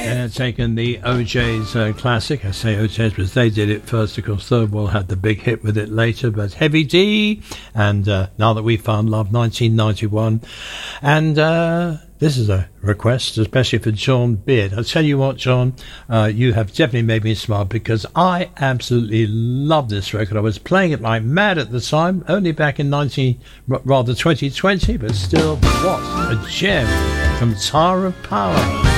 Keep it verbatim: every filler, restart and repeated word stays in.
Uh, taken the O J's uh, classic. I say O J's because they did it first. Of course, Thirlwell had the big hit with it later. But Heavy D and uh, Now That We Found Love, nineteen ninety-one. And uh, this is a request, especially for John Beard. I'll tell you what, John, uh, you have definitely made me smile because I absolutely love this record. I was playing it like mad at the time, only back in nineteen, rather twenty twenty, but still, what a gem from Tower of Power.